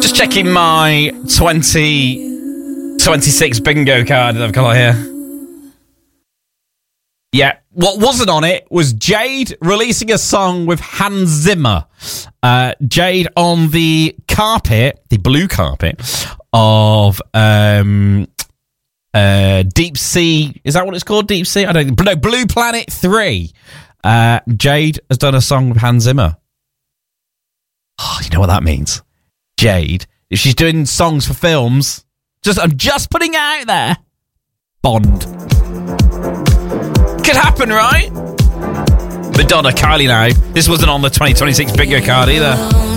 Just checking my 2026 bingo card that I've got here. Yeah, what wasn't on it was Jade releasing a song with Hans Zimmer. Jade on the carpet, the blue carpet of Deep Sea. Is that what it's called? Deep Sea? I don't know. No, Blue Planet 3. Jade has done a song with Hans Zimmer. Oh, you know what that means? Jade, if she's doing songs for films, I'm just putting it out there. Bond. Could happen, right? Madonna, Kylie now. This wasn't on the 2026 bingo card either.